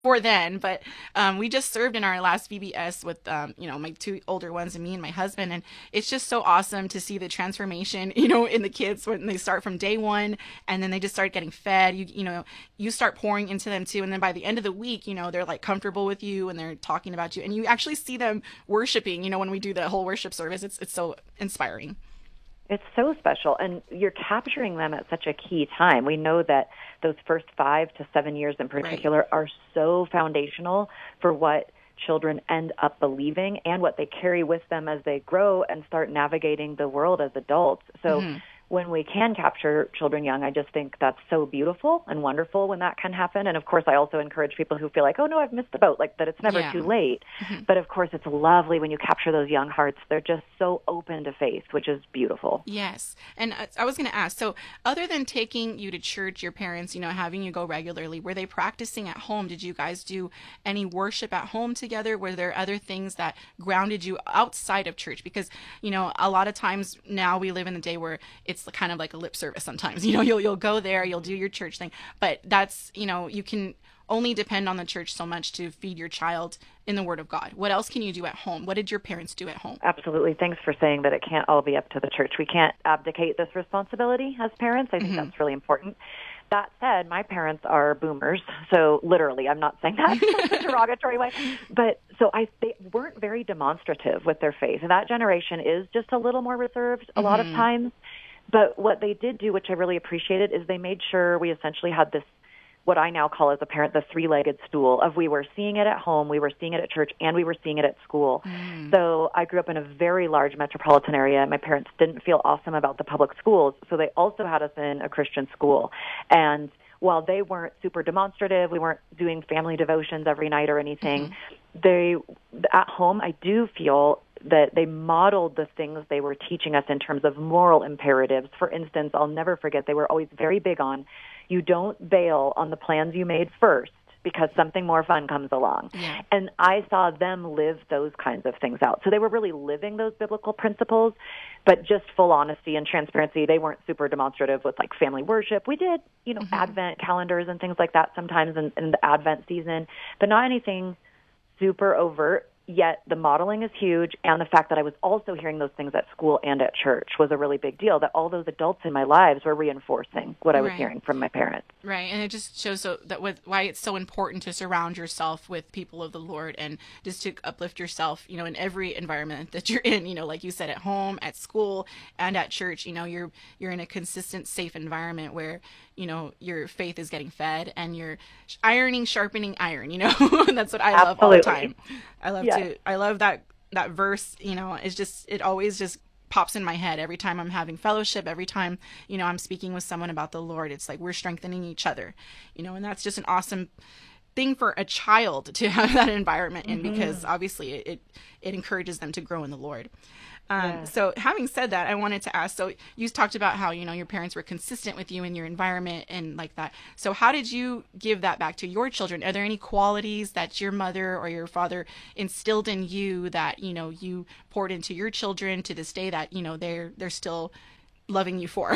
for then, but we just served in our last VBS with my two older ones and me and my husband, and it's just so awesome to see the transformation in the kids when they start from day one, and then they just start getting fed. You start pouring into them too, and then by the end of the week, they're like comfortable with you and they're talking about you, and you actually see them worshiping. When we do the whole worship service, it's so inspiring. It's so special, and you're capturing them at such a key time. We know that those first 5 to 7 years in particular Right. are so foundational for what children end up believing and what they carry with them as they grow and start navigating the world as adults. So Mm-hmm. when we can capture children young, I just think that's so beautiful and wonderful when that can happen. And of course, I also encourage people who feel like, oh no, I've missed the boat, like that it's never Yeah. too late. Mm-hmm. But of course, it's lovely when you capture those young hearts. They're just so open to faith, which is beautiful. Yes. And I was going to ask, so other than taking you to church, your parents, having you go regularly, were they practicing at home? Did you guys do any worship at home together? Were there other things that grounded you outside of church? Because, a lot of times now we live in a day where it's kind of like a lip service sometimes. You'll go there, you'll do your church thing, but that's, you can only depend on the church so much to feed your child in the Word of God. What else can you do at home? What did your parents do at home? Absolutely. Thanks for saying that it can't all be up to the church. We can't abdicate this responsibility as parents. I think that's really important. That said, my parents are boomers, so literally, I'm not saying that in a derogatory way, but they weren't very demonstrative with their faith, and that generation is just a little more reserved a lot of times. But what they did do, which I really appreciated, is they made sure we essentially had this, what I now call as a parent, the three-legged stool of we were seeing it at home, we were seeing it at church, and we were seeing it at school. So I grew up in a very large metropolitan area. My parents didn't feel awesome about the public schools, so they also had us in a Christian school. And while they weren't super demonstrative, we weren't doing family devotions every night or anything, at home, I do feel that they modeled the things they were teaching us in terms of moral imperatives. For instance, I'll never forget, they were always very big on, you don't bail on the plans you made first because something more fun comes along. Yeah. And I saw them live those kinds of things out. So they were really living those biblical principles, but just full honesty and transparency. They weren't super demonstrative with like family worship. We did, Advent calendars and things like that sometimes in the Advent season, but not anything super overt. Yet the modeling is huge, and the fact that I was also hearing those things at school and at church was a really big deal, that all those adults in my lives were reinforcing what I was hearing from my parents. Right, and it just shows why it's so important to surround yourself with people of the Lord and just to uplift yourself, in every environment that you're in, like you said, at home, at school, and at church. You're in a consistent, safe environment where, your faith is getting fed and you're sharpening iron, That's what I love all the time. I love that verse, it always just pops in my head every time I'm having fellowship, every time, I'm speaking with someone about the Lord. It's like we're strengthening each other, and that's just an awesome thing for a child to have that environment in, because obviously it encourages them to grow in the Lord. So having said that, I wanted to ask, so you talked about how, your parents were consistent with you in your environment and like that. So how did you give that back to your children? Are there any qualities that your mother or your father instilled in you that, you poured into your children to this day that, they're still loving you for?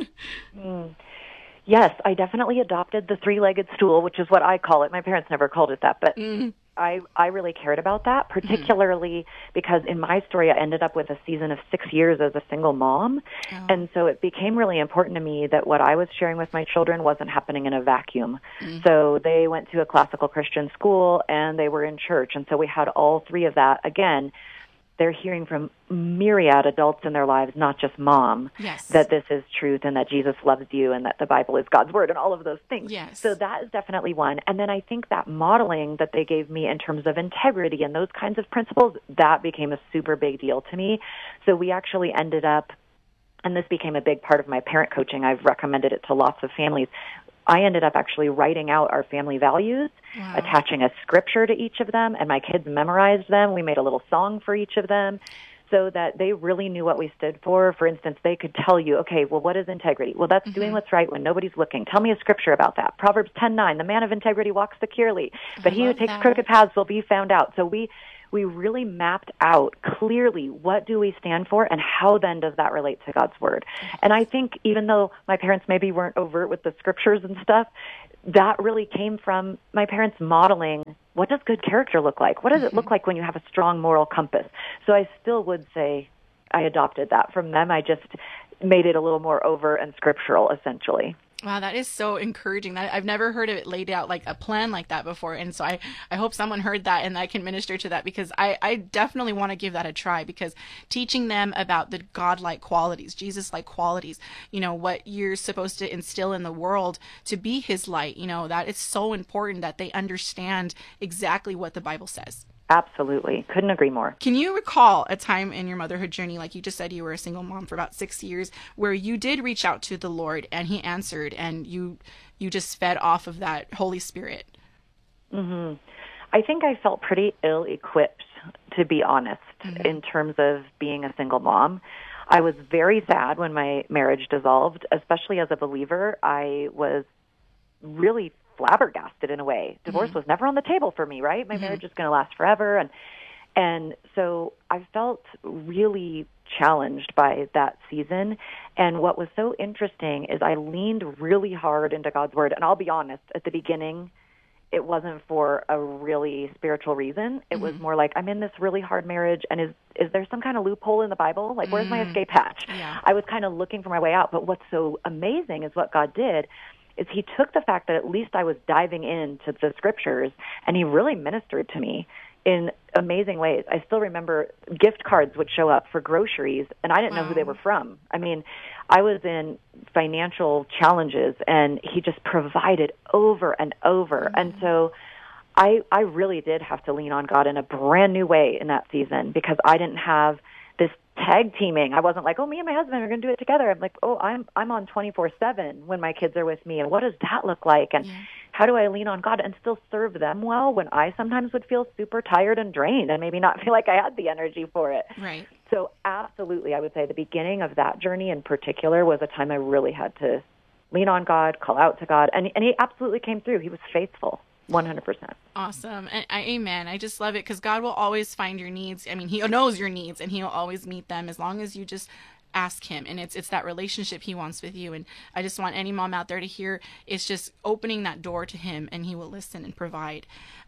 Yes, I definitely adopted the three-legged stool, which is what I call it. My parents never called it that, but I really cared about that, particularly because in my story, I ended up with a season of 6 years as a single mom. Oh. And so it became really important to me that what I was sharing with my children wasn't happening in a vacuum. So they went to a classical Christian school and they were in church. And so we had all three of that. Again, they're hearing from myriad adults in their lives, not just mom, that this is truth and that Jesus loves you and that the Bible is God's word and all of those things. Yes. So that is definitely one. And then I think that modeling that they gave me in terms of integrity and those kinds of principles, that became a super big deal to me. So we actually ended up, and this became a big part of my parent coaching, I've recommended it to lots of families, I ended up actually writing out our family values, attaching a scripture to each of them, and my kids memorized them. We made a little song for each of them so that they really knew what we stood for. For instance, they could tell you, okay, well, what is integrity? Well, that's doing what's right when nobody's looking. Tell me a scripture about that. Proverbs 10:9, the man of integrity walks securely, but he who takes crooked paths will be found out. So we we really mapped out clearly what do we stand for and how then does that relate to God's word. And I think even though my parents maybe weren't overt with the scriptures and stuff, that really came from my parents modeling what does good character look like? What does it look like when you have a strong moral compass? So I still would say I adopted that from them. I just made it a little more overt and scriptural, essentially. Wow, that is so encouraging. That I've never heard of it laid out like a plan like that before. And so I hope someone heard that and I can minister to that, because I definitely want to give that a try, because teaching them about the godlike qualities, Jesus-like qualities, what you're supposed to instill in the world to be his light, that is so important that they understand exactly what the Bible says. Absolutely. Couldn't agree more. Can you recall a time in your motherhood journey, like you just said, you were a single mom for about 6 years, where you did reach out to the Lord and he answered and you just fed off of that Holy Spirit? Mm-hmm. I think I felt pretty ill-equipped, to be honest, in terms of being a single mom. I was very sad when my marriage dissolved, especially as a believer. I was really flabbergasted in a way. Divorce was never on the table for me, right? My marriage is going to last forever. And so I felt really challenged by that season. And what was so interesting is I leaned really hard into God's word. And I'll be honest, at the beginning, it wasn't for a really spiritual reason. It was more like, I'm in this really hard marriage, and is there some kind of loophole in the Bible? Like, where's my escape hatch? Yeah. I was kind of looking for my way out. But what's so amazing is what God did is he took the fact that at least I was diving into the scriptures, and he really ministered to me in amazing ways. I still remember gift cards would show up for groceries, and I didn't know who they were from. I mean, I was in financial challenges, and he just provided over and over. And so I really did have to lean on God in a brand new way in that season, because I didn't have this tag teaming. I wasn't like, oh, me and my husband are going to do it together. I'm like, oh, I'm on 24/7 when my kids are with me. And what does that look like? And how do I lean on God and still serve them well when I sometimes would feel super tired and drained and maybe not feel like I had the energy for it? Right. So absolutely, I would say the beginning of that journey in particular was a time I really had to lean on God, call out to God. And he absolutely came through. He was faithful. 100%. Awesome. And amen. I just love it, because God will always find your needs. I mean, he knows your needs and he'll always meet them as long as you just ask him. And it's that relationship he wants with you. And I just want any mom out there to hear, it's just opening that door to him, and he will listen and provide.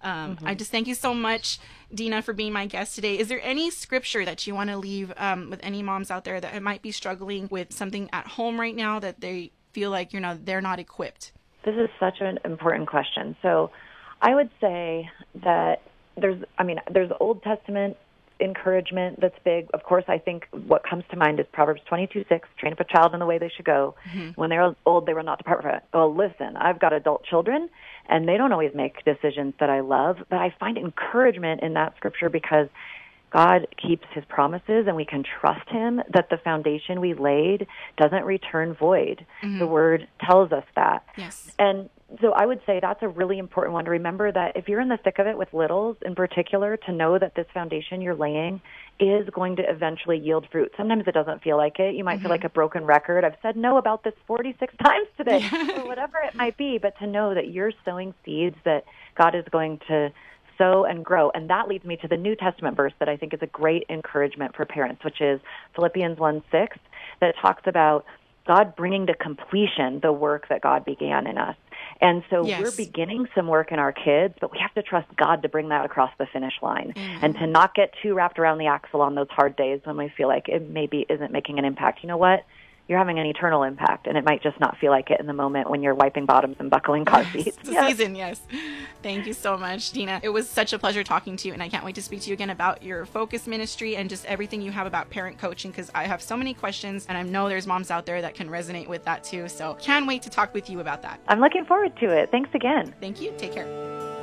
I just thank you so much, Dina, for being my guest today. Is there any scripture that you want to leave with any moms out there that might be struggling with something at home right now that they feel like, they're not equipped? This is such an important question. So I would say that there's Old Testament encouragement that's big. Of course, I think what comes to mind is Proverbs 22:6, train up a child in the way they should go. When they're old, they will not depart from it. Well, listen, I've got adult children, and they don't always make decisions that I love, but I find encouragement in that scripture because God keeps his promises, and we can trust him that the foundation we laid doesn't return void. The word tells us that. Yes. And so I would say that's a really important one to remember, that if you're in the thick of it with littles in particular, to know that this foundation you're laying is going to eventually yield fruit. Sometimes it doesn't feel like it. You might feel like a broken record. I've said no about this 46 times today, or whatever it might be, but to know that you're sowing seeds that God is going to sow and grow. And that leads me to the New Testament verse that I think is a great encouragement for parents, which is Philippians 1:6, that talks about God bringing to completion the work that God began in us. And so we're beginning some work in our kids, but we have to trust God to bring that across the finish line and to not get too wrapped around the axle on those hard days when we feel like it maybe isn't making an impact. You know what? You're having an eternal impact, and it might just not feel like it in the moment when you're wiping bottoms and buckling car seats. It's the season, yes. Thank you so much, Dina. It was such a pleasure talking to you, and I can't wait to speak to you again about your Focus ministry and just everything you have about parent coaching, because I have so many questions, and I know there's moms out there that can resonate with that too. So can't wait to talk with you about that. I'm looking forward to it. Thanks again. Thank you. Take care.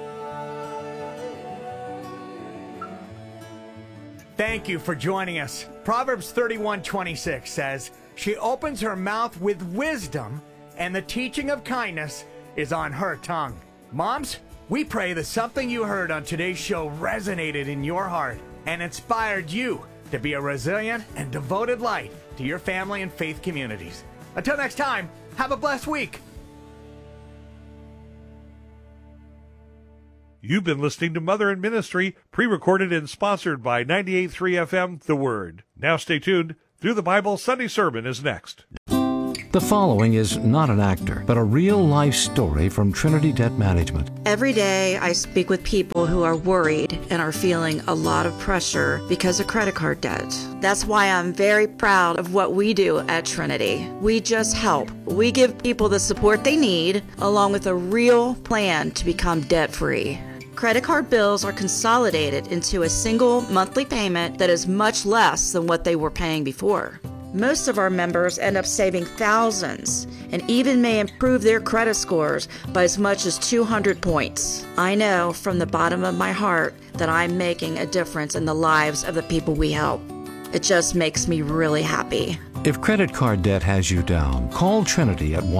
Thank you for joining us. Proverbs 31:26 says, "She opens her mouth with wisdom, and the teaching of kindness is on her tongue." Moms, we pray that something you heard on today's show resonated in your heart and inspired you to be a resilient and devoted light to your family and faith communities. Until next time, have a blessed week. You've been listening to Mother in Ministry, pre-recorded and sponsored by 98.3 FM, The Word. Now stay tuned. Through the Bible Sunday Sermon is next. The following is not an actor, but a real-life story from Trinity Debt Management. Every day I speak with people who are worried and are feeling a lot of pressure because of credit card debt. That's why I'm very proud of what we do at Trinity. We just help. We give people the support they need, along with a real plan to become debt-free. Credit card bills are consolidated into a single monthly payment that is much less than what they were paying before. Most of our members end up saving thousands and even may improve their credit scores by as much as 200 points. I know from the bottom of my heart that I'm making a difference in the lives of the people we help. It just makes me really happy. If credit card debt has you down, call Trinity at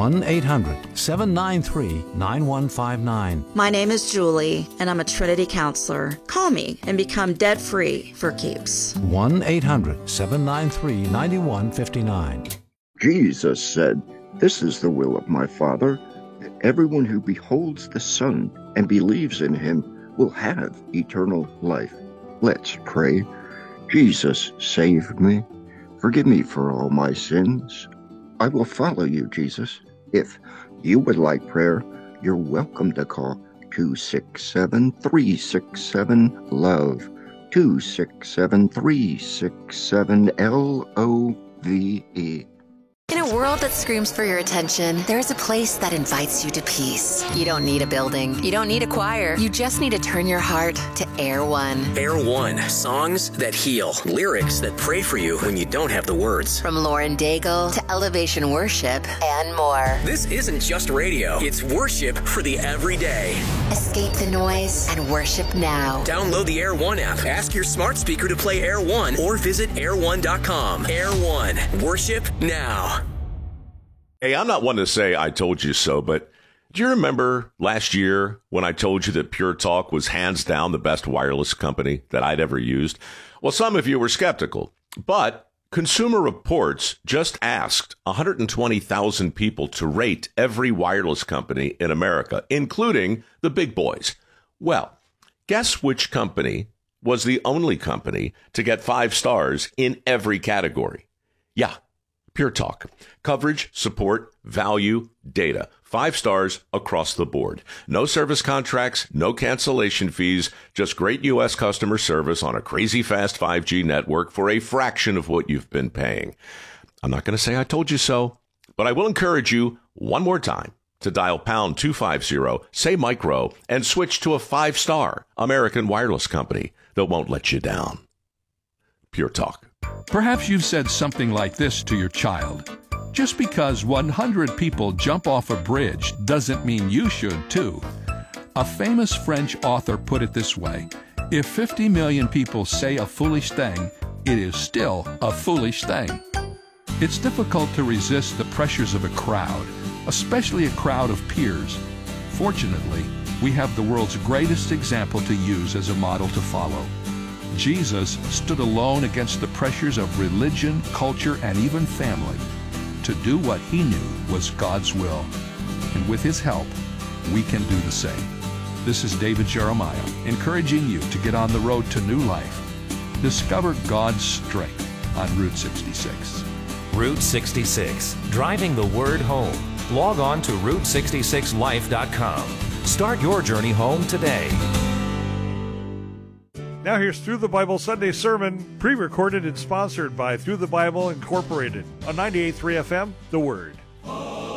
1-800-793-9159. My name is Julie, and I'm a Trinity counselor. Call me and become debt-free for keeps. 1-800-793-9159. Jesus said, "This is the will of my Father, that everyone who beholds the Son and believes in him will have eternal life." Let's pray. Jesus, save me. Forgive me for all my sins. I will follow you, Jesus. If you would like prayer, you're welcome to call 267-367-LOVE, 267-367-LOVE. In a world that screams for your attention, there's a place that invites you to peace. You don't need a building. You don't need a choir. You just need to turn your heart to Air One. Air One, songs that heal, lyrics that pray for you when you don't have the words. From Lauren Daigle to Elevation Worship and more. This isn't just radio. It's worship for the everyday. Escape the noise and worship now. Download the Air One app. Ask your smart speaker to play Air One or visit air1.com. Air One, worship now. Hey, I'm not one to say I told you so, but do you remember last year when I told you that Pure Talk was hands down the best wireless company that I'd ever used? Well, some of you were skeptical, but Consumer Reports just asked 120,000 people to rate every wireless company in America, including the big boys. Well, guess which company was the only company to get 5 stars in every category? Yeah, Pure Talk. Coverage, support, value, data. 5 stars across the board. No service contracts, no cancellation fees, just great U.S. customer service on a crazy fast 5G network for a fraction of what you've been paying. I'm not going to say I told you so, but I will encourage you one more time to dial pound 250, say micro, and switch to a 5-star American wireless company that won't let you down. Pure Talk. Perhaps you've said something like this to your child. Just because 100 people jump off a bridge doesn't mean you should too. A famous French author put it this way: if 50 million people say a foolish thing, it is still a foolish thing. It's difficult to resist the pressures of a crowd, especially a crowd of peers. Fortunately, we have the world's greatest example to use as a model to follow. Jesus stood alone against the pressures of religion, culture, and even family to do what he knew was God's will. And with his help, we can do the same. This is David Jeremiah, encouraging you to get on the road to new life. Discover God's strength on Route 66. Route 66, driving the word home. Log on to Route66Life.com. Start your journey home today. Now here's Through the Bible Sunday Sermon, pre-recorded and sponsored by Through the Bible Incorporated on 98.3 FM, The Word.